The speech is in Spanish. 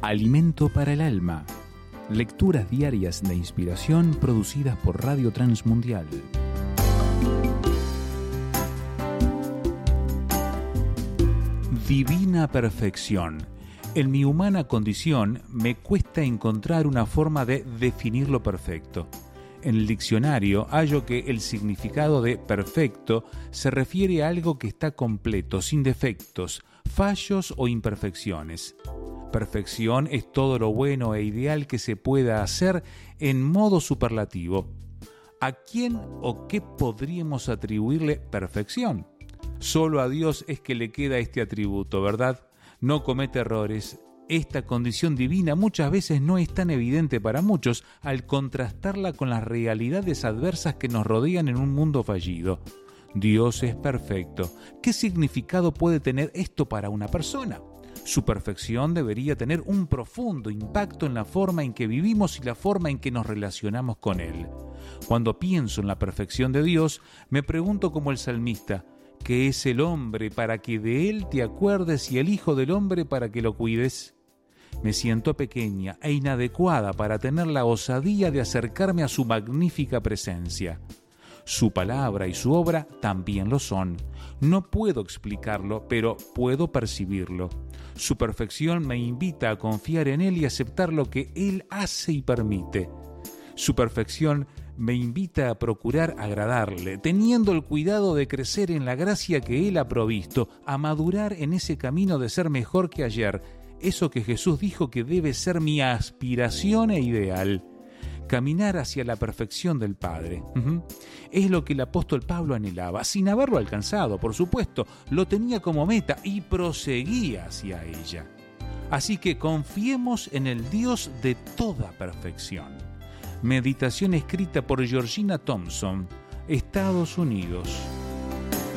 Alimento para el alma. Lecturas diarias de inspiración producidas por Radio Transmundial. Divina perfección. En mi humana condición me cuesta encontrar una forma de definir lo perfecto. En el diccionario hallo que el significado de perfecto se refiere a algo que está completo, sin defectos, fallos o imperfecciones. Perfección es todo lo bueno e ideal que se pueda hacer en modo superlativo. ¿A quién o qué podríamos atribuirle perfección? Solo a Dios es que le queda este atributo, ¿verdad? No comete errores. Esta condición divina muchas veces no es tan evidente para muchos al contrastarla con las realidades adversas que nos rodean en un mundo fallido. Dios es perfecto. ¿Qué significado puede tener esto para una persona? Su perfección debería tener un profundo impacto en la forma en que vivimos y la forma en que nos relacionamos con Él. Cuando pienso en la perfección de Dios, me pregunto como el salmista, ¿qué es el hombre para que de él te acuerdes y el hijo del hombre para que lo cuides? Me siento pequeña e inadecuada para tener la osadía de acercarme a su magnífica presencia. Su palabra y su obra también lo son. No puedo explicarlo, pero puedo percibirlo. Su perfección me invita a confiar en Él y aceptar lo que Él hace y permite. Su perfección me invita a procurar agradarle, teniendo el cuidado de crecer en la gracia que Él ha provisto, a madurar en ese camino de ser mejor que ayer, eso que Jesús dijo que debe ser mi aspiración e ideal. Caminar hacia la perfección del Padre. Es lo que el apóstol Pablo anhelaba, sin haberlo alcanzado, por supuesto, lo tenía como meta y proseguía hacia ella. Así que confiemos en el Dios de toda perfección. Meditación escrita por Georgina Thompson, Estados Unidos.